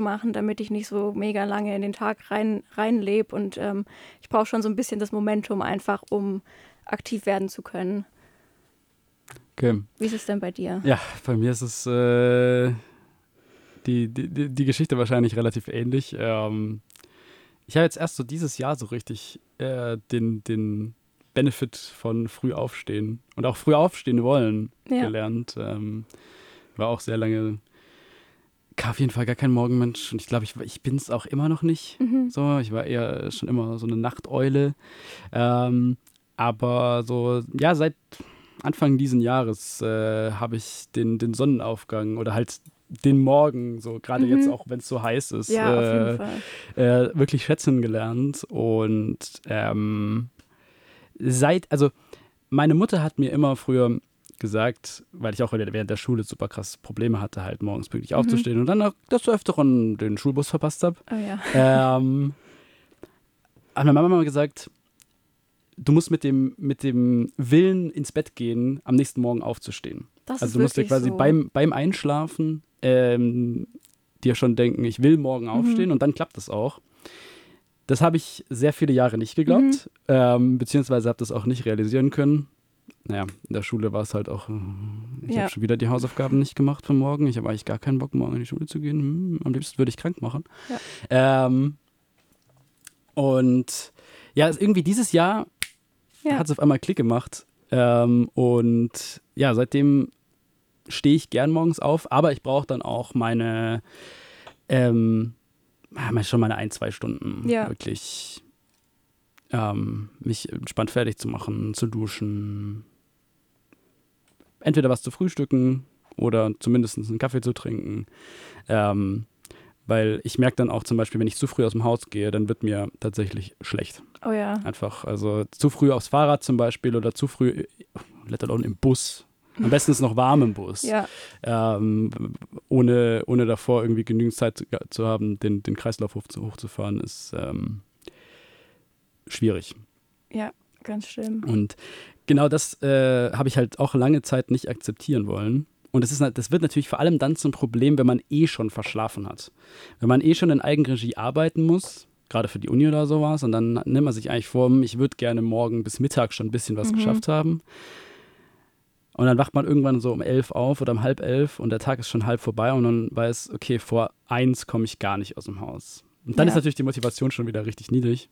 machen, damit ich nicht so mega lange in den Tag reinlebe. Und ich brauche schon so ein bisschen das Momentum einfach, um aktiv werden zu können. Okay. Wie ist es denn bei dir? Ja, bei mir ist es die Geschichte wahrscheinlich relativ ähnlich. Ich habe jetzt erst so dieses Jahr so richtig den Benefit von früh aufstehen und auch früh aufstehen wollen gelernt. War auch sehr lange auf jeden Fall gar kein Morgenmensch und ich glaube, ich bin es auch immer noch nicht. So, ich war eher schon immer so eine Nachteule. Aber so, ja, seit Anfang diesen Jahres habe ich den Sonnenaufgang oder halt den Morgen, so gerade jetzt auch, wenn es so heiß ist, Ja, auf jeden Fall. wirklich schätzen gelernt. Und also meine Mutter hat mir immer früher gesagt, weil ich auch während der Schule super krass Probleme hatte, halt morgens pünktlich aufzustehen und dann auch des Öfteren den Schulbus verpasst habe. Oh ja. Hat meine Mama mal gesagt, du musst mit dem Willen ins Bett gehen, am nächsten Morgen aufzustehen. Das also du musst dir quasi so. beim Einschlafen dir schon denken, ich will morgen aufstehen und dann klappt das auch. Das habe ich sehr viele Jahre nicht geglaubt, beziehungsweise habe das auch nicht realisieren können. Naja, in der Schule war es halt auch, ich habe schon wieder die Hausaufgaben nicht gemacht für morgen. Ich habe eigentlich gar keinen Bock, morgen in die Schule zu gehen. Am liebsten würde ich krank machen. Ja. Und ja, irgendwie dieses Jahr hat es auf einmal Klick gemacht. Und ja, seitdem stehe ich gern morgens auf, aber ich brauche dann auch schon meine 1-2 Stunden wirklich mich entspannt fertig zu machen, zu duschen, entweder was zu frühstücken oder zumindest einen Kaffee zu trinken. Weil ich merke dann auch zum Beispiel, wenn ich zu früh aus dem Haus gehe, dann wird mir tatsächlich schlecht. Oh ja. Einfach, also zu früh aufs Fahrrad zum Beispiel oder zu früh, let alone im Bus. Am besten ist noch warm im Bus. Ja. Ohne davor irgendwie genügend Zeit zu haben, den Kreislauf hochzufahren, ist schwierig. Ja, ganz schlimm. Und genau das habe ich halt auch lange Zeit nicht akzeptieren wollen. Und das wird natürlich vor allem dann zum Problem, wenn man schon verschlafen hat. Wenn man schon in Eigenregie arbeiten muss, gerade für die Uni oder sowas, und dann nimmt man sich eigentlich vor, ich würde gerne morgen bis Mittag schon ein bisschen was geschafft haben. Und dann wacht man irgendwann so um 11 auf oder um 10:30 und der Tag ist schon halb vorbei und dann weiß, okay, vor 1 komme ich gar nicht aus dem Haus. Und dann ist natürlich die Motivation schon wieder richtig niedrig.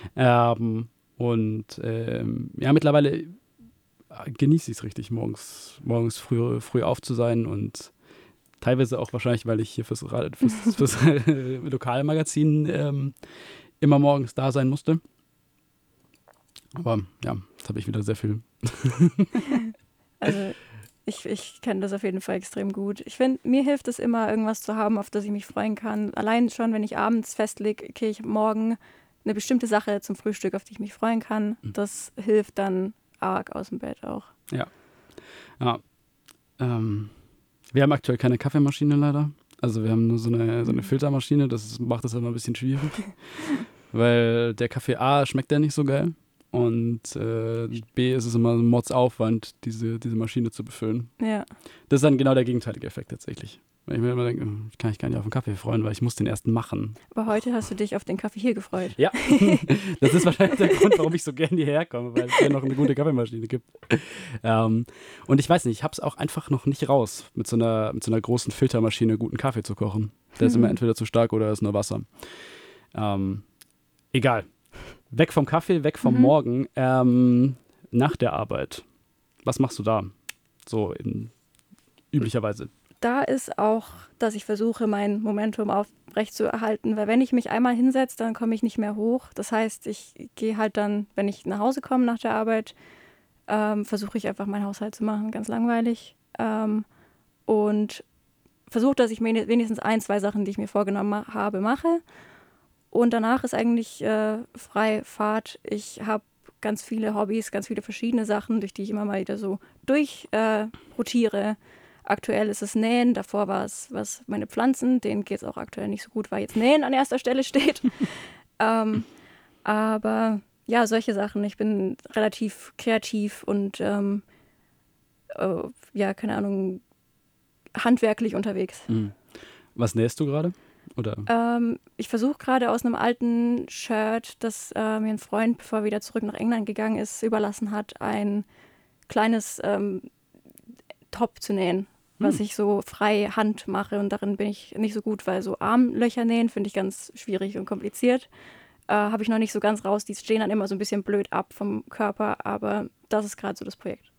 Mittlerweile genieße ich es richtig, morgens früh auf zu sein und teilweise auch wahrscheinlich, weil ich hier fürs Lokalmagazin immer morgens da sein musste. Aber ja, jetzt habe ich wieder sehr viel. Also ich kenne das auf jeden Fall extrem gut. Ich finde, mir hilft es immer, irgendwas zu haben, auf das ich mich freuen kann. Allein schon, wenn ich abends festlege, okay, ich habe morgen eine bestimmte Sache zum Frühstück, auf die ich mich freuen kann. Das hilft dann arg aus dem Bett auch. Ja. Wir haben aktuell keine Kaffeemaschine leider. Also wir haben nur so eine Filtermaschine. Das macht das immer ein bisschen schwierig. Weil der Kaffee A schmeckt ja nicht so geil. Und B ist es immer ein Mordsaufwand, diese Maschine zu befüllen. Ja. Das ist dann genau der gegenteilige Effekt tatsächlich. Weil ich mir immer denke, ich kann mich gar nicht auf den Kaffee freuen, weil ich muss den erst machen. Aber heute hast du dich auf den Kaffee hier gefreut. Ja, das ist wahrscheinlich der Grund, warum ich so gerne hierher komme, weil es hier noch eine gute Kaffeemaschine gibt. Und ich weiß nicht, ich habe es auch einfach noch nicht raus, mit so einer großen Filtermaschine guten Kaffee zu kochen. Der ist immer entweder zu stark oder ist nur Wasser. Egal. Weg vom Kaffee, weg vom Morgen. Nach der Arbeit. Was machst du da? So üblicherweise. Da ist auch, dass ich versuche, mein Momentum aufrechtzuerhalten, weil wenn ich mich einmal hinsetze, dann komme ich nicht mehr hoch. Das heißt, ich gehe halt dann, wenn ich nach Hause komme nach der Arbeit, versuche ich einfach meinen Haushalt zu machen, ganz langweilig. Und versuche, dass ich wenigstens 1-2 Sachen, die ich mir vorgenommen habe, mache. Und danach ist eigentlich freie Fahrt. Ich habe ganz viele Hobbys, ganz viele verschiedene Sachen, durch die ich immer mal wieder so durchrotiere. Aktuell ist es Nähen, davor war es meine Pflanzen, denen geht es auch aktuell nicht so gut, weil jetzt Nähen an erster Stelle steht. Aber ja, solche Sachen. Ich bin relativ kreativ und keine Ahnung, handwerklich unterwegs. Was nähst du gerade? Oder? Ich versuche gerade aus einem alten Shirt, das mir ein Freund, bevor er wieder zurück nach England gegangen ist, überlassen hat, ein kleines Top zu nähen, was ich so frei Hand mache. Und darin bin ich nicht so gut, weil so Armlöcher nähen finde ich ganz schwierig und kompliziert. Habe ich noch nicht so ganz raus. Die stehen dann immer so ein bisschen blöd ab vom Körper, aber das ist gerade so das Projekt.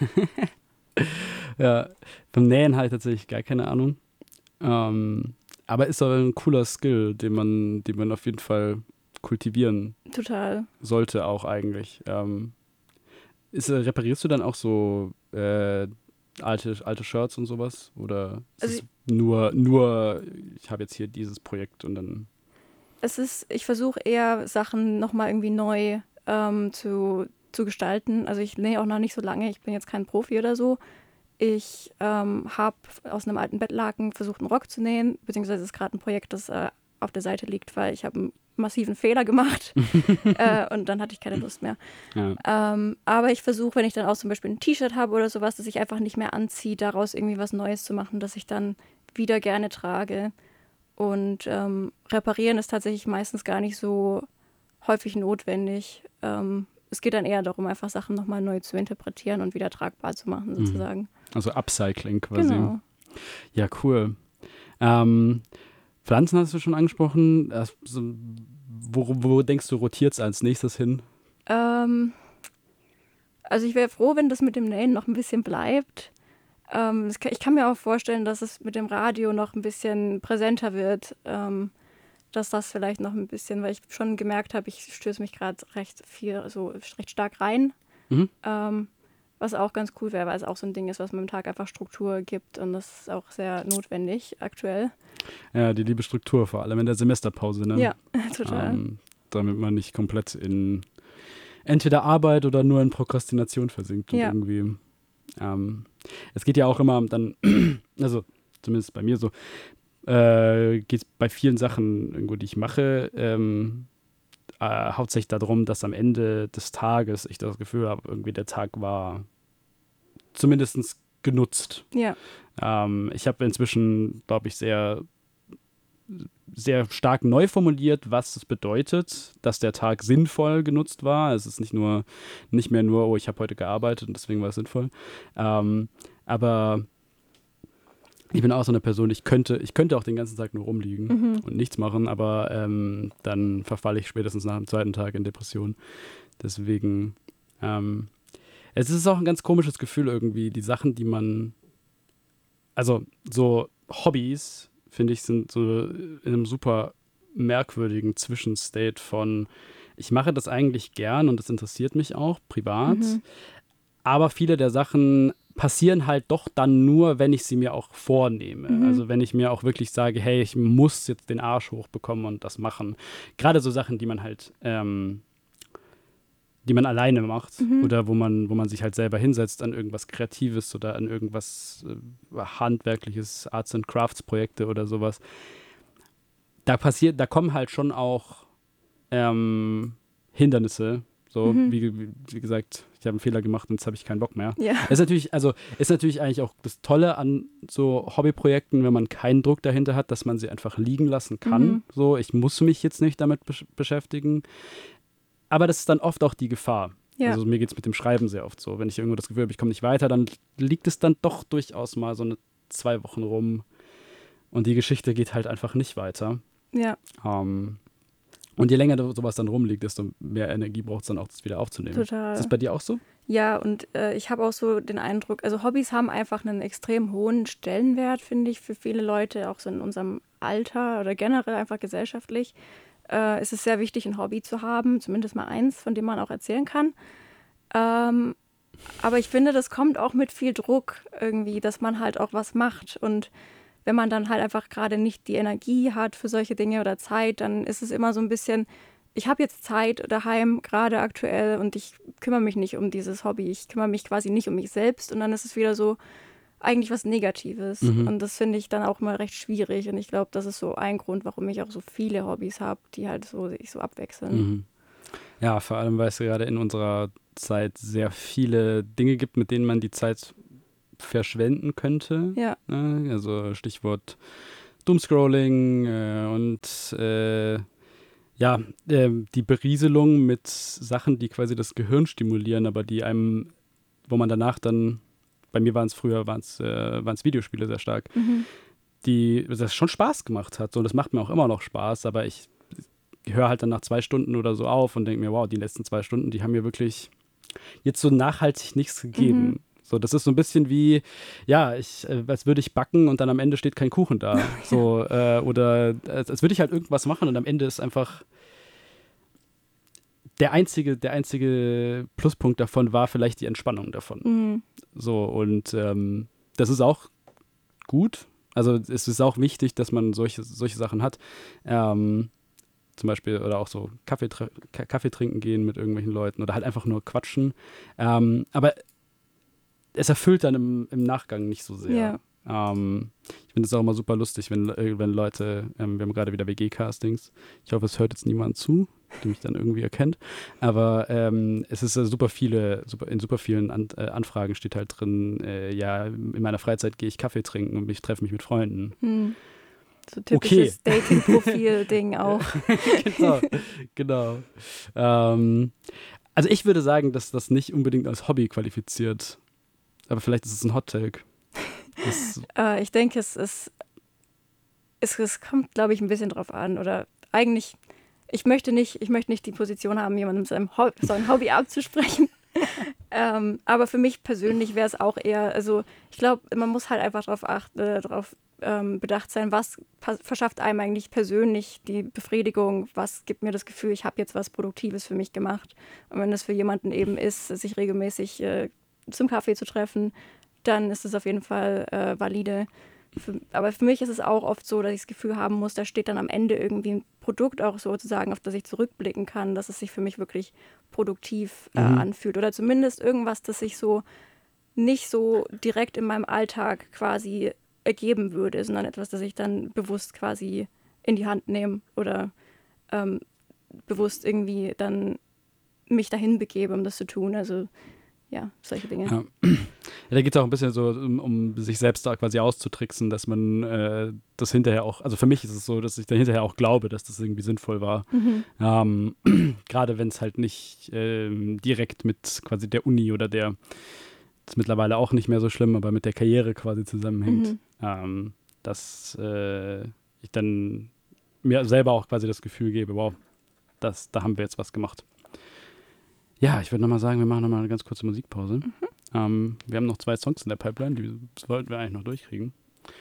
Ja, beim Nähen halt tatsächlich gar keine Ahnung. Aber ist aber ein cooler Skill, den man auf jeden Fall kultivieren Total. sollte auch eigentlich. Reparierst du dann auch so alte Shirts und sowas? Oder ist Also es nur, ich habe jetzt hier dieses Projekt und dann. ich versuche eher Sachen nochmal irgendwie neu zu gestalten. Also ich nähe auch noch nicht so lange, ich bin jetzt kein Profi oder so. Ich habe aus einem alten Bettlaken versucht, einen Rock zu nähen, beziehungsweise ist gerade ein Projekt, das auf der Seite liegt, weil ich habe einen massiven Fehler gemacht und dann hatte ich keine Lust mehr. Ja. Aber ich versuche, wenn ich dann auch zum Beispiel ein T-Shirt habe oder sowas, das ich einfach nicht mehr anziehe, daraus irgendwie was Neues zu machen, das ich dann wieder gerne trage. Und reparieren ist tatsächlich meistens gar nicht so häufig notwendig. Es geht dann eher darum, einfach Sachen nochmal neu zu interpretieren und wieder tragbar zu machen, sozusagen. Also Upcycling quasi. Genau. Ja, cool. Pflanzen hast du schon angesprochen. Wo denkst du, rotiert es als nächstes hin? Also ich wäre froh, wenn das mit dem Nähen noch ein bisschen bleibt. Ich kann mir auch vorstellen, dass es mit dem Radio noch ein bisschen präsenter wird. Dass das vielleicht noch ein bisschen, weil ich schon gemerkt habe, ich stöße mich gerade recht stark rein. Was auch ganz cool wäre, weil es auch so ein Ding ist, was mir im Tag einfach Struktur gibt und das ist auch sehr notwendig aktuell. Ja, die liebe Struktur, vor allem in der Semesterpause, ne? Ja, total. Damit man nicht komplett in entweder Arbeit oder nur in Prokrastination versinkt. Und Ja. irgendwie, es geht ja auch immer dann, also zumindest bei mir so, geht es bei vielen Sachen, irgendwo, die ich mache, hauptsächlich darum, dass am Ende des Tages ich das Gefühl habe, irgendwie der Tag war zumindest genutzt. Ja. Ich habe inzwischen, glaube ich, sehr, sehr stark neu formuliert, was es bedeutet, dass der Tag sinnvoll genutzt war. Es ist nicht mehr nur, oh, ich habe heute gearbeitet und deswegen war es sinnvoll. Aber ich bin auch so eine Person, ich könnte auch den ganzen Tag nur rumliegen und nichts machen, aber dann verfalle ich spätestens nach dem zweiten Tag in Depression. Deswegen, es ist auch ein ganz komisches Gefühl irgendwie, die Sachen, die man, also so Hobbys, finde ich, sind so in einem super merkwürdigen Zwischenstate von, ich mache das eigentlich gern und das interessiert mich auch privat, aber viele der Sachen passieren halt doch dann nur, wenn ich sie mir auch vornehme. Also wenn ich mir auch wirklich sage, hey, ich muss jetzt den Arsch hochbekommen und das machen. Gerade so Sachen, die man halt, die man alleine macht oder wo man sich halt selber hinsetzt an irgendwas Kreatives oder an irgendwas Handwerkliches, Arts and Crafts Projekte oder sowas. Da kommen halt schon auch Hindernisse. So, wie gesagt, ich habe einen Fehler gemacht und jetzt habe ich keinen Bock mehr. Ja. Ist natürlich eigentlich auch das Tolle an so Hobbyprojekten, wenn man keinen Druck dahinter hat, dass man sie einfach liegen lassen kann. So, ich muss mich jetzt nicht damit beschäftigen. Aber das ist dann oft auch die Gefahr. Ja. Also mir geht es mit dem Schreiben sehr oft so. Wenn ich irgendwo das Gefühl habe, ich komme nicht weiter, dann liegt es dann doch durchaus mal so 2 Wochen rum und die Geschichte geht halt einfach nicht weiter. Ja. Und je länger sowas dann rumliegt, desto mehr Energie braucht es dann auch, das wieder aufzunehmen. Total. Ist das bei dir auch so? Ja, und ich habe auch so den Eindruck, also Hobbys haben einfach einen extrem hohen Stellenwert, finde ich, für viele Leute, auch so in unserem Alter oder generell einfach gesellschaftlich. Es ist sehr wichtig, ein Hobby zu haben, zumindest mal eins, von dem man auch erzählen kann. Aber ich finde, das kommt auch mit viel Druck irgendwie, dass man halt auch was macht und wenn man dann halt einfach gerade nicht die Energie hat für solche Dinge oder Zeit, dann ist es immer so ein bisschen, ich habe jetzt Zeit daheim, gerade aktuell, und ich kümmere mich nicht um dieses Hobby. Ich kümmere mich quasi nicht um mich selbst und dann ist es wieder so eigentlich was Negatives. Und das finde ich dann auch mal recht schwierig. Und ich glaube, das ist so ein Grund, warum ich auch so viele Hobbys habe, die halt sich so abwechseln. Ja, vor allem, weil es gerade in unserer Zeit sehr viele Dinge gibt, mit denen man die Zeit verschwenden könnte. Ja. Also Stichwort Doomscrolling und die Berieselung mit Sachen, die quasi das Gehirn stimulieren, aber die einem, wo man danach dann, bei mir waren es Videospiele sehr stark, die das schon Spaß gemacht hat. So, und das macht mir auch immer noch Spaß, aber ich höre halt dann nach 2 Stunden oder so auf und denke mir, wow, die letzten 2 Stunden, die haben mir wirklich jetzt so nachhaltig nichts gegeben. So, das ist so ein bisschen wie, als würde ich backen und dann am Ende steht kein Kuchen da. So, oder als würde ich halt irgendwas machen und am Ende ist einfach der einzige Pluspunkt davon war vielleicht die Entspannung davon. So, und das ist auch gut. Also es ist auch wichtig, dass man solche Sachen hat. Zum Beispiel, oder auch so Kaffee trinken gehen mit irgendwelchen Leuten oder halt einfach nur quatschen. Aber es erfüllt dann im Nachgang nicht so sehr. Ja. Ich finde es auch immer super lustig, wenn Leute, wir haben gerade wieder WG-Castings. Ich hoffe, es hört jetzt niemand zu, der mich dann irgendwie erkennt. Aber es ist in super vielen Anfragen steht halt drin, in meiner Freizeit gehe ich Kaffee trinken und ich treffe mich mit Freunden. So typisches Dating-Profil-Ding auch. Genau. Also ich würde sagen, dass das nicht unbedingt als Hobby qualifiziert. Aber vielleicht ist es ein Hot-Take. Ich denke, es kommt, glaube ich, ein bisschen drauf an. Oder eigentlich, ich möchte nicht die Position haben, jemandem sein Hobby abzusprechen. Aber für mich persönlich wäre es auch eher, also ich glaube, man muss halt einfach darauf bedacht sein, was verschafft einem eigentlich persönlich die Befriedigung, was gibt mir das Gefühl, ich habe jetzt was Produktives für mich gemacht. Und wenn das für jemanden eben ist, sich regelmäßig zum Kaffee zu treffen, dann ist es auf jeden Fall valide. Aber für mich ist es auch oft so, dass ich das Gefühl haben muss, da steht dann am Ende irgendwie ein Produkt auch sozusagen, auf das ich zurückblicken kann, dass es sich für mich wirklich produktiv anfühlt. Oder zumindest irgendwas, das sich so nicht so direkt in meinem Alltag quasi ergeben würde, sondern etwas, das ich dann bewusst quasi in die Hand nehme oder bewusst irgendwie dann mich dahin begebe, um das zu tun. Also ja, solche Dinge. Ja, da geht es auch ein bisschen so, um sich selbst da quasi auszutricksen, dass man das hinterher auch, also für mich ist es so, dass ich dann hinterher auch glaube, dass das irgendwie sinnvoll war. Gerade wenn es halt nicht direkt mit quasi der Uni oder das ist mittlerweile auch nicht mehr so schlimm, aber mit der Karriere quasi zusammenhängt, dass ich dann mir selber auch quasi das Gefühl gebe, wow, da haben wir jetzt was gemacht. Ja, ich würde nochmal sagen, wir machen nochmal eine ganz kurze Musikpause. Wir haben noch 2 Songs in der Pipeline, die sollten wir eigentlich noch durchkriegen.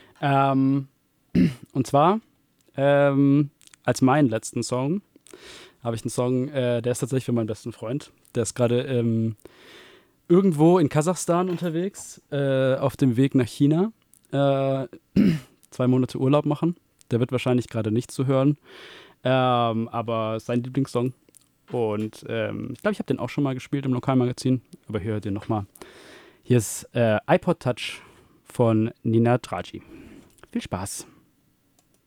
Und zwar, als meinen letzten Song, habe ich einen Song, der ist tatsächlich für meinen besten Freund. Der ist gerade irgendwo in Kasachstan unterwegs, auf dem Weg nach China. 2 Monate Urlaub machen. Der wird wahrscheinlich gerade nicht zu hören. Aber sein Lieblingssong. Und ich glaube, ich habe den auch schon mal gespielt im Lokalmagazin, aber hier hört ihr nochmal. Hier ist iPod Touch von Nina Draghi. Viel Spaß.